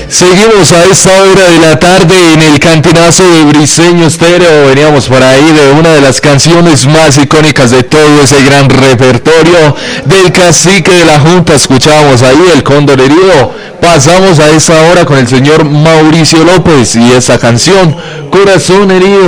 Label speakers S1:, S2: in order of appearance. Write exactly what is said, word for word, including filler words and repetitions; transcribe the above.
S1: Seguimos a esta hora de la tarde en el cantinazo de Briseño Estéreo. Veníamos por ahí de una de las canciones más icónicas de todo ese gran repertorio del cacique de la Junta. Escuchábamos ahí el Cóndor Herido. Pasamos a esta hora con el señor Mauricio López y esta canción, Corazón Herido.